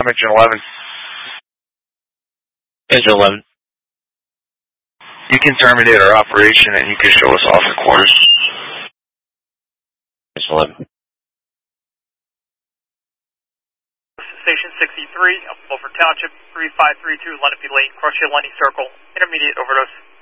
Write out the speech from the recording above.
Engine 11. Engine 11. You can terminate our operation and you can show us off the quarters. Engine 11. Station 63, Beaufort Township, 3532, Lenape Lane, Crochet Lenny Circle, intermediate overdose.